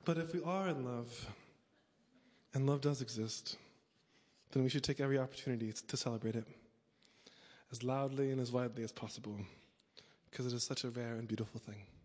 But if we are in love, and love does exist, then we should take every opportunity to celebrate it as loudly and as widely as possible, because it is such a rare and beautiful thing.